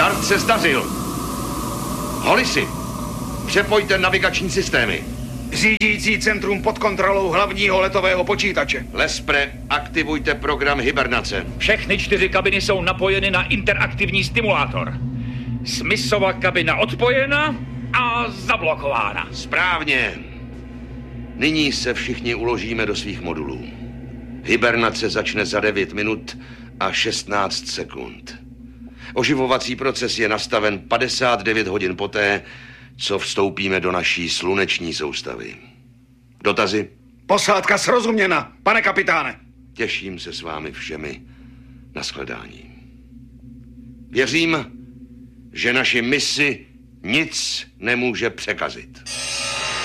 Start se zdařil. Holisi, přepojte navigační systémy. Řídící centrum pod kontrolou hlavního letového počítače. Lespre, aktivujte program hibernace. Všechny 4 kabiny jsou napojeny na interaktivní stimulátor. Smithsova kabina odpojena a zablokována. Správně. Nyní se všichni uložíme do svých modulů. Hibernace začne za 9 minut a 16 sekund. Oživovací proces je nastaven 59 hodin poté, co vstoupíme do naší sluneční soustavy. Dotazy? Posádka srozuměna, pane kapitáne. Těším se s vámi všemi. Nashledání. Věřím, že naši misi nic nemůže překazit.